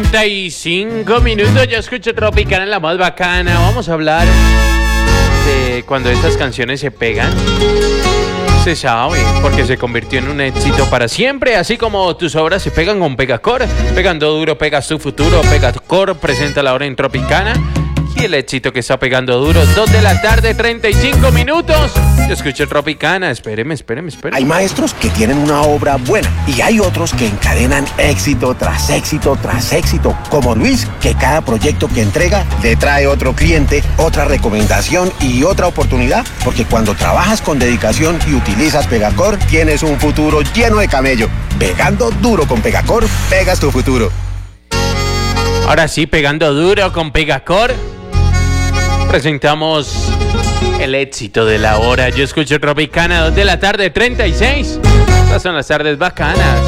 35 minutos. Yo escucho Tropicana, la más bacana. Vamos a hablar de cuando estas canciones se pegan. Se sabe, porque se convirtió en un éxito para siempre. Así como tus obras se pegan con Pegacor. Pegando duro, pegas tu futuro. Pegacor presenta la hora en Tropicana. Y el éxito que está pegando duro. 2 de la tarde, 35 minutos. Yo escucho Tropicana. Espéreme. Hay maestros que tienen una obra buena y hay otros que encadenan éxito tras éxito tras éxito, como Luis, que cada proyecto que entrega le trae otro cliente, otra recomendación y otra oportunidad, porque cuando trabajas con dedicación y utilizas Pegacor, tienes un futuro lleno de camello. Pegando duro con Pegacor, pegas tu futuro. Ahora sí, pegando duro con Pegacor. Presentamos el éxito de la hora. Yo escucho Tropicana, 2 de la tarde, 36. Estas son las tardes bacanas.